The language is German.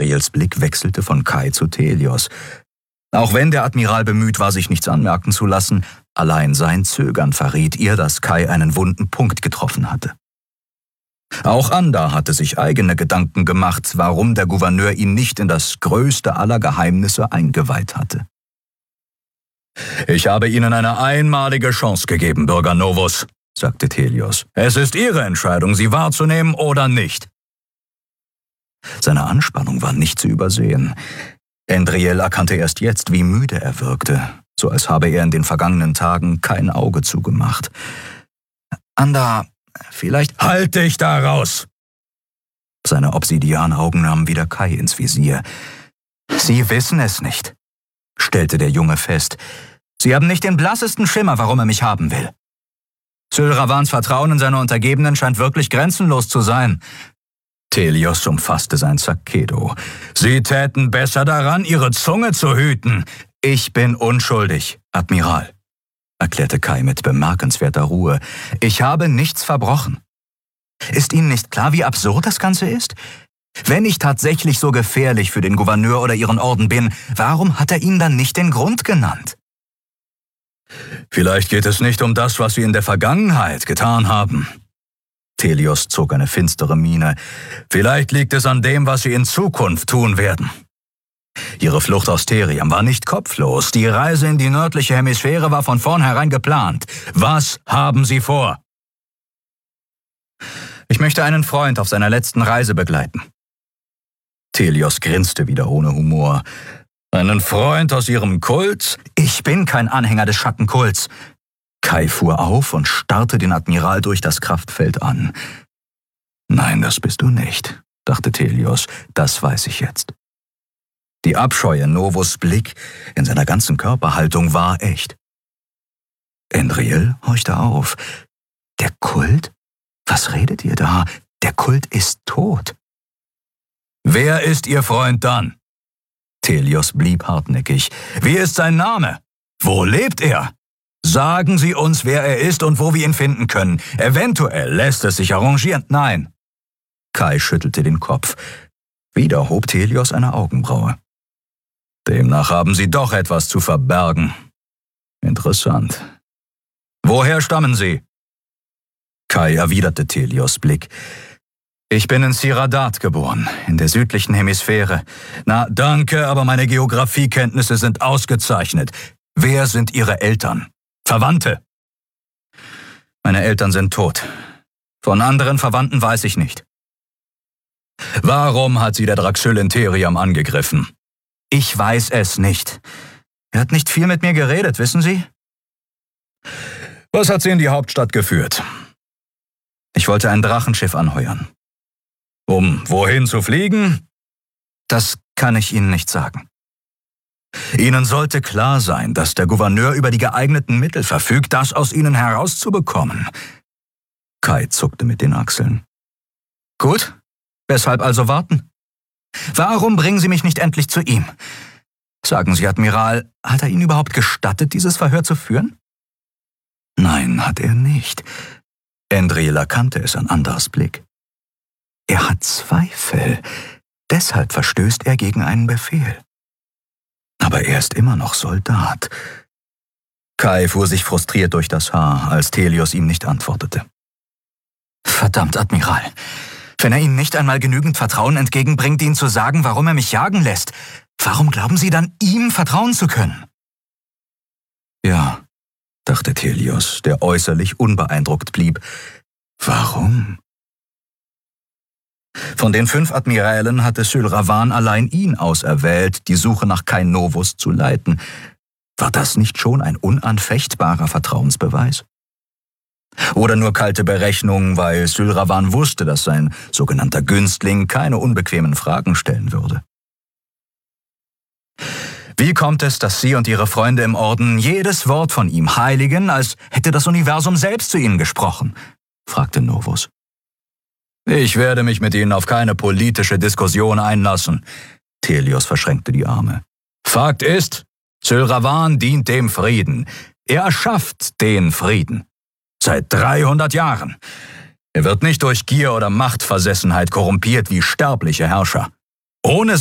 Endriels Blick wechselte von Kai zu Thelios. Auch wenn der Admiral bemüht war, sich nichts anmerken zu lassen, allein sein Zögern verriet ihr, dass Kai einen wunden Punkt getroffen hatte. Auch Anda hatte sich eigene Gedanken gemacht, warum der Gouverneur ihn nicht in das größte aller Geheimnisse eingeweiht hatte. »Ich habe Ihnen eine einmalige Chance gegeben, Bürger Novus«, sagte Thelios. »Es ist Ihre Entscheidung, sie wahrzunehmen oder nicht.« Seine Anspannung war nicht zu übersehen. Endriel erkannte erst jetzt, wie müde er wirkte, so als habe er in den vergangenen Tagen kein Auge zugemacht. »Anda, vielleicht...« »Halt dich da raus!« Seine Obsidianaugen nahmen wieder Kai ins Visier. »Sie wissen es nicht«, stellte der Junge fest. »Sie haben nicht den blassesten Schimmer, warum er mich haben will. Syl Ravans Vertrauen in seine Untergebenen scheint wirklich grenzenlos zu sein.« Thelios umfasste sein Zakkedo. »Sie täten besser daran, Ihre Zunge zu hüten.« »Ich bin unschuldig, Admiral«, erklärte Kai mit bemerkenswerter Ruhe. »Ich habe nichts verbrochen. Ist Ihnen nicht klar, wie absurd das Ganze ist? Wenn ich tatsächlich so gefährlich für den Gouverneur oder Ihren Orden bin, warum hat er Ihnen dann nicht den Grund genannt?« »Vielleicht geht es nicht um das, was Sie in der Vergangenheit getan haben.« Thelios zog eine finstere Miene. »Vielleicht liegt es an dem, was Sie in Zukunft tun werden. Ihre Flucht aus Theriam war nicht kopflos. Die Reise in die nördliche Hemisphäre war von vornherein geplant. Was haben Sie vor?« »Ich möchte einen Freund auf seiner letzten Reise begleiten.« Thelios grinste wieder ohne Humor. »Einen Freund aus Ihrem Kult?« »Ich bin kein Anhänger des Schattenkults.« Kai fuhr auf und starrte den Admiral durch das Kraftfeld an. »Nein, das bist du nicht«, dachte Thelios, »das weiß ich jetzt.« Die Abscheu in Novus' Blick, in seiner ganzen Körperhaltung war echt. Endriel horchte auf. »Der Kult? Was redet ihr da? Der Kult ist tot.« »Wer ist Ihr Freund dann?« Thelios blieb hartnäckig. »Wie ist sein Name? Wo lebt er? Sagen Sie uns, wer er ist und wo wir ihn finden können. Eventuell lässt es sich arrangieren.« »Nein.« Kai schüttelte den Kopf. Wieder hob Thelios eine Augenbraue. »Demnach haben Sie doch etwas zu verbergen. Interessant. Woher stammen Sie?« Kai erwiderte Thelios' Blick. »Ich bin in Siradat geboren, in der südlichen Hemisphäre. Na, danke, aber meine Geografiekenntnisse sind ausgezeichnet. Wer sind Ihre Eltern? Verwandte?« »Meine Eltern sind tot. Von anderen Verwandten weiß ich nicht.« »Warum hat Sie der Draxyl in Theriam angegriffen?« »Ich weiß es nicht. Er hat nicht viel mit mir geredet, wissen Sie?« »Was hat Sie in die Hauptstadt geführt?« »Ich wollte ein Drachenschiff anheuern.« »Um wohin zu fliegen?« »Das kann ich Ihnen nicht sagen.« »Ihnen sollte klar sein, dass der Gouverneur über die geeigneten Mittel verfügt, das aus Ihnen herauszubekommen.« Kai zuckte mit den Achseln. »Gut, weshalb also warten? Warum bringen Sie mich nicht endlich zu ihm? Sagen Sie, Admiral, hat er Ihnen überhaupt gestattet, dieses Verhör zu führen?« »Nein, hat er nicht.« Endriel erkannte es an Andars Blick. »Er hat Zweifel. Deshalb verstößt er gegen einen Befehl. Aber er ist immer noch Soldat.« Kai fuhr sich frustriert durch das Haar, als Thelios ihm nicht antwortete. »Verdammt, Admiral. Wenn er Ihnen nicht einmal genügend Vertrauen entgegenbringt, Ihnen zu sagen, warum er mich jagen lässt, warum glauben Sie dann, ihm vertrauen zu können?« »Ja«, dachte Thelios, der äußerlich unbeeindruckt blieb. »Warum?« Von den 5 Admirälen hatte Syl Ravan allein ihn auserwählt, die Suche nach Kai Novus zu leiten. War das nicht schon ein unanfechtbarer Vertrauensbeweis? Oder nur kalte Berechnung, weil Syl Ravan wusste, dass sein sogenannter Günstling keine unbequemen Fragen stellen würde? »Wie kommt es, dass Sie und Ihre Freunde im Orden jedes Wort von ihm heiligen, als hätte das Universum selbst zu Ihnen gesprochen?« fragte Novus. »Ich werde mich mit Ihnen auf keine politische Diskussion einlassen.« Thelios verschränkte die Arme. »Fakt ist, Syl Ravan dient dem Frieden. Er erschafft den Frieden. Seit 300 Jahren. Er wird nicht durch Gier oder Machtversessenheit korrumpiert wie sterbliche Herrscher. Ohne